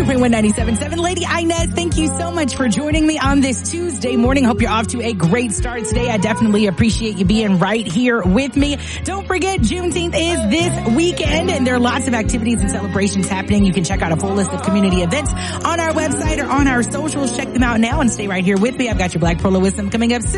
101.1 97.7. Lady Inez, thank you so much for joining me on this Tuesday morning. Hope you're off to a great start today. I definitely appreciate you being right here with me. Don't forget, Juneteenth is this weekend, and there are lots of activities and celebrations happening. You can check out a full list of community events on our website or on our socials. Check them out now and stay right here with me. I've got your Black Pearl of Wisdom coming up soon.